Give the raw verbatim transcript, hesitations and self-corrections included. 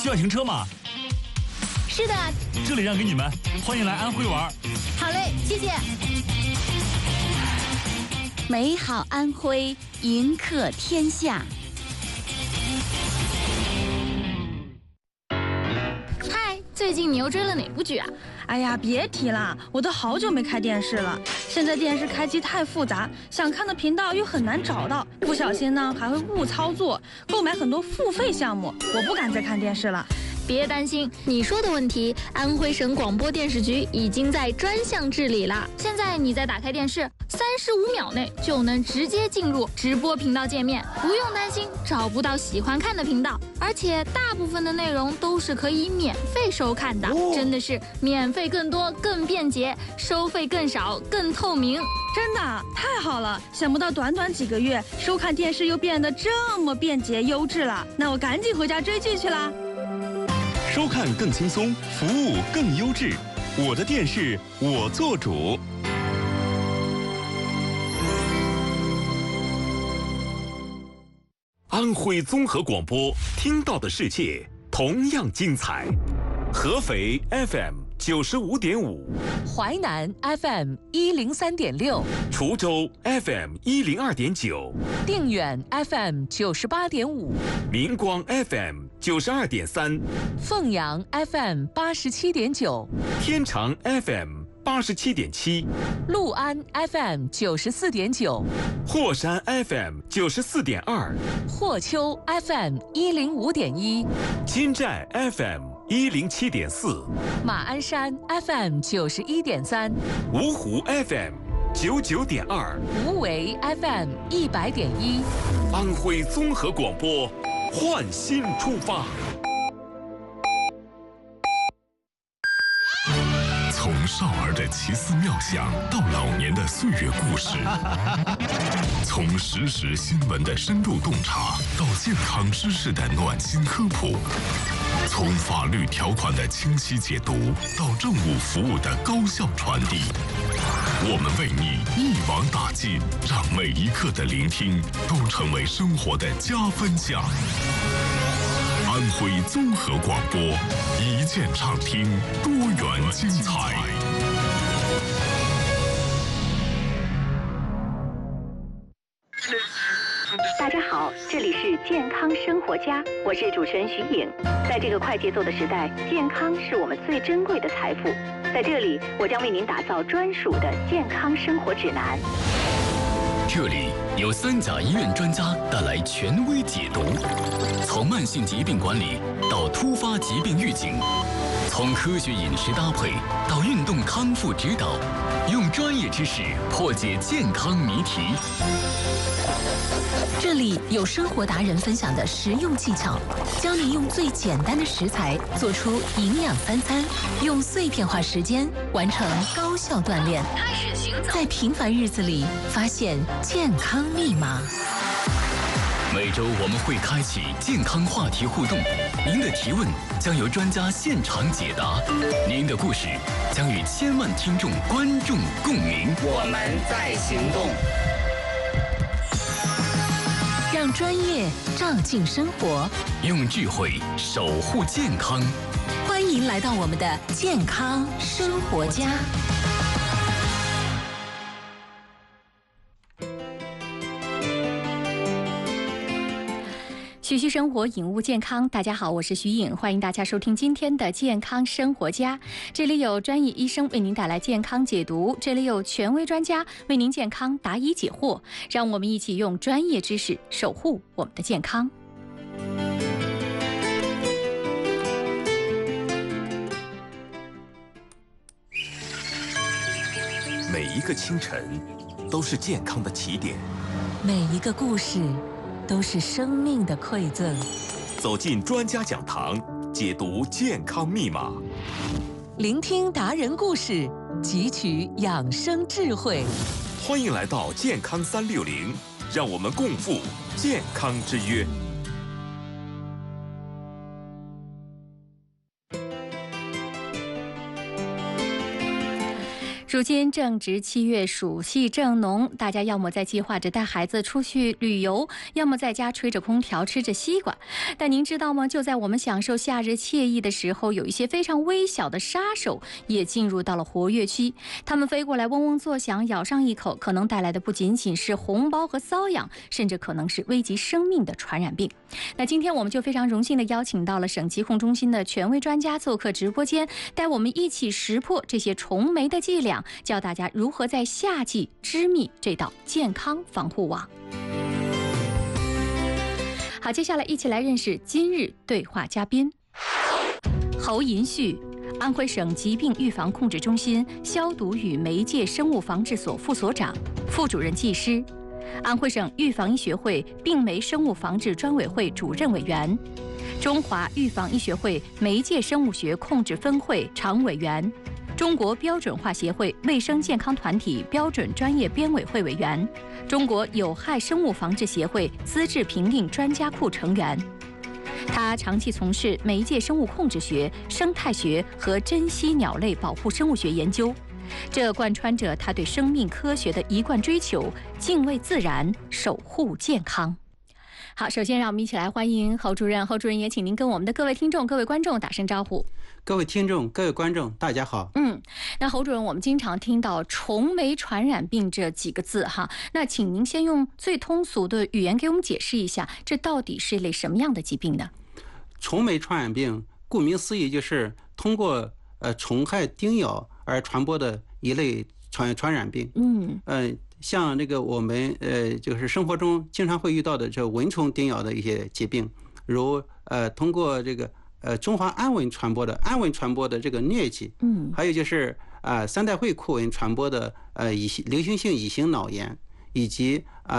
需要停车吗？ 是的。 这里让给你们，欢迎来安徽玩。 好嘞，谢谢。 美好安徽，迎客天下。 嗨，最近你又追了哪部剧啊？ 哎呀，别提了，我都好久没开电视了。现在电视开机太复杂，想看的频道又很难找到，不小心呢还会误操作，购买很多付费项目，我不敢再看电视了。 别担心，你说的问题，安徽省广播电视局已经在专项治理了。现在你再打开电视，三十五秒内就能直接进入直播频道界面，不用担心找不到喜欢看的频道，而且大部分的内容都是可以免费收看的，哦、真的是免费更多、更便捷，收费更少、更透明。 真的太好了！想不到短短几个月，收看电视又变得这么便捷优质了。那我赶紧回家追剧去啦！ 收看更轻松，服务更优质，我的电视我做主。安徽综合广播，听到的世界同样精彩。合肥 F M 九十五点五， 淮南 F M 一零三点六， 滁州 F M 一零二点九， 定远 F M 九十八点五， 明光 F M 九十二点三， 凤阳 F M 八十七点九， 天长 F M 八十七点七， 六安 F M 九十四点九， 霍山 F M 九十四点二， 霍丘 F M 一零五点一， 金寨 F M 一零七点四， 马鞍山 F M 九十一点三， 芜湖 F M 九九点二， 无为 F M 一百点一， 安徽综合广播，焕新出发。从少儿的奇思妙想到老年的岁月故事，从实时新闻的深度洞察到健康知识的暖心科普，从法律条款的清晰解读到政务服务的高效传递，我们为你一网打尽，让每一刻的聆听都成为生活的加分项。安徽综合广播，一键畅听，多元精彩。 大家好，这里是健康生活家，我是主持人徐颖。在这个快节奏的时代，健康是我们最珍贵的财富。在这里，我将为您打造专属的健康生活指南。 这里有三甲医院专家带来权威解读，从慢性疾病管理到突发疾病预警，从科学饮食搭配到运动康复指导，用专业知识破解健康谜题。 这里有生活达人分享的实用技巧，教你用最简单的食材做出营养三餐，用碎片化时间完成高效锻炼， 开始行走， 在平凡日子里发现健康密码。 每周我们会开启健康话题互动，您的提问将由专家现场解答，您的故事将与千万听众观众共鸣。 我们在行动。 让专业照进生活， 用智慧守护健康。 欢迎来到我们的健康生活家。 徐徐生活，引悟健康。大家好，我是徐颖，欢迎大家收听今天的健康生活家。这里有专业医生为您带来健康解读，这里有权威专家为您健康答疑解惑，让我们一起用专业知识守护我们的健康。 每一个清晨都是健康的起点， 每一个故事都是生命的馈赠。 走进专家讲堂，解读健康密码， 聆听达人故事，汲取养生智慧。 欢迎来到健康三六零，让我们共赴健康之约。 如今正值七月，暑气正浓，大家要么在计划着带孩子出去旅游，要么在家吹着空调吃着西瓜。但您知道吗？就在我们享受夏日惬意的时候，有一些非常微小的杀手也进入到了活跃区。它们飞过来嗡嗡作响，咬上一口，可能带来的不仅仅是红包和瘙痒，甚至可能是危及生命的传染病。那今天我们就非常荣幸的邀请到了省疾控中心的权威专家做客直播间，带我们一起识破这些虫媒的伎俩，教大家如何在夏季织密这道健康防护网。好，接下来一起来认识今日对话嘉宾。侯银旭，安徽省疾病预防控制中心消毒与媒介生物防治所副所长、副主任技师，安徽省预防医学会病媒生物防治专委会主任委员，中华预防医学会媒介生物学控制分会常委员，中国标准化协会卫生健康团体标准专业编委会委员，中国有害生物防治协会资质评定专家库成员。他长期从事媒介生物控制学、生态学和珍稀鸟类保护生物学研究，这贯穿着他对生命科学的一贯追求，敬畏自然，守护健康。好，首先让我们一起来欢迎侯主任。侯主任也请您跟我们的各位听众、各位观众打声招呼。 各位听众、各位观众，大家好。 嗯，那侯主任，我们经常听到虫媒传染病这几个字哈，那请您先用最通俗的语言给我们解释一下，这到底是一类什么样的疾病呢？ 虫媒传染病，顾名思义就是通过呃虫害叮咬而传播的一类传传染病。嗯，呃，像这个我们呃就是生活中经常会遇到的这蚊虫叮咬的一些疾病，如呃通过这个。呃，中华氨蚊传播的氨蚊传播的这个疟疾，嗯，还有就是啊、呃、三代会库蚊传播的呃乙流行性乙型脑炎，以及啊。呃